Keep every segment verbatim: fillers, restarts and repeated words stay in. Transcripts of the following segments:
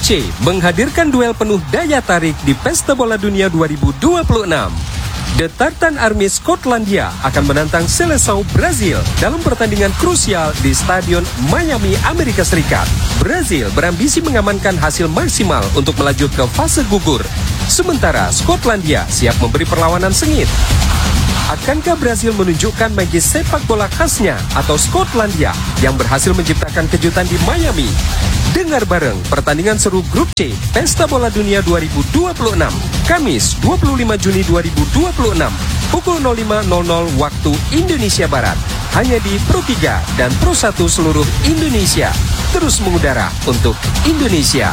C menghadirkan duel penuh daya tarik di Pesta Bola Dunia dua ribu dua puluh enam. The Tartan Army Skotlandia akan menantang Seleção Brazil dalam pertandingan krusial di Stadion Miami, Amerika Serikat. Brazil berambisi mengamankan hasil maksimal untuk melaju ke fase gugur, sementara Skotlandia siap memberi perlawanan sengit. Akankah Brazil menunjukkan magis sepak bola khasnya atau Skotlandia yang berhasil menciptakan kejutan di Miami? Dengar bareng pertandingan seru Grup C Pesta Bola Dunia dua ribu dua puluh enam, Kamis dua puluh lima Juni dua ribu dua puluh enam, pukul nol lima nol nol waktu Indonesia Barat. Hanya di Pro tiga dan Pro satu seluruh Indonesia. Terus mengudara untuk Indonesia.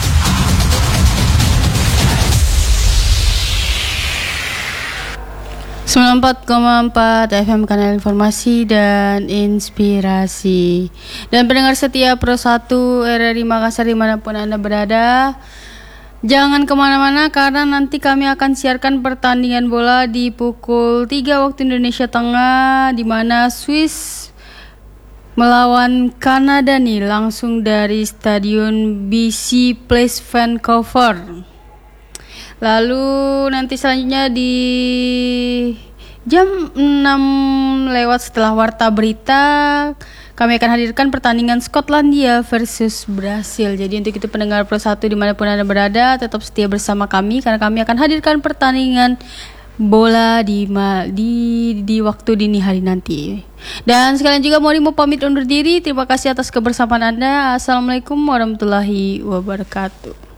sembilan puluh empat koma empat F M Kanal Informasi dan Inspirasi. Dan pendengar setia Pro satu R R I Makassar dimanapun Anda berada, jangan kemana-mana karena nanti kami akan siarkan pertandingan bola di pukul tiga waktu Indonesia Tengah, di mana Swiss melawan Kanada nih, langsung dari Stadion B C Place Vancouver. Lalu nanti selanjutnya di jam enam lewat setelah warta berita kami akan hadirkan pertandingan Skotlandia versus Brasil. Jadi untuk itu pendengar Pro satu dimanapun Anda berada, tetap setia bersama kami karena kami akan hadirkan pertandingan bola di di di waktu dini hari nanti. Dan sekalian juga Mori mau pamit undur diri. Terima kasih atas kebersamaan Anda. Assalamualaikum warahmatullahi wabarakatuh.